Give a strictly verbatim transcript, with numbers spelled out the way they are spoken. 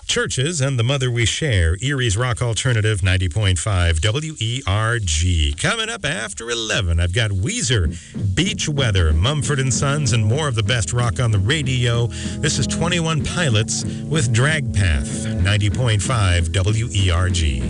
Churches and the Mother We Share, Erie's Rock Alternative, ninety point five W E R G. Coming up after eleven, I've got Weezer, Beach Weather, Mumford and Sons, and more of the best rock on the radio. This is twenty-one Pilots with Drag Path, ninety point five W E R G.